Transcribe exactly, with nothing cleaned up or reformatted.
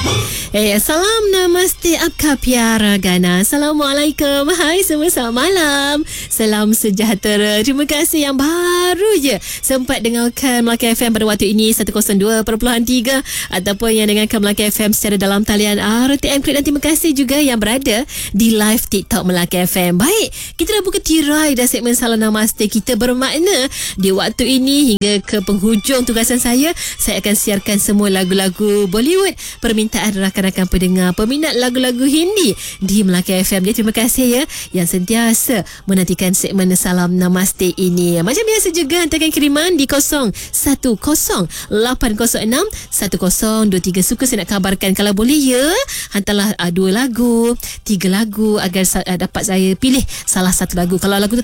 Eh, salam namaste apka pyara gana. Assalamualaikum. Hai semua, selamat malam. Salam sejahtera. Terima kasih yang baru je sempat dengarkan Melaka F M pada waktu ini seratus dua perpuluhan tiga ataupun yang dengarkan Melaka F M secara dalam talian R T M Klik, dan terima kasih juga yang berada di live TikTok Melaka F M. Baik, kita dah buka tirai dah segmen Salam Namaste kita, bermakna di waktu ini hingga ke penghujung tugasan saya, saya akan siarkan semua lagu-lagu Bollywood permintaan rakan-rakan pendengar peminat lagu-lagu Hindi di Melaka F M. Jadi terima kasih ya yang sentiasa menantikan segmen Salam Namaste ini. Macam biasa juga hantarkan kiriman di kosong satu kosong lapan kosong enam satu kosong dua tiga. Suka saya nak kabarkan, kalau boleh ya hantarlah uh, dua lagu, tiga lagu agar uh, dapat saya pilih salah satu lagu. Kalau lagu tu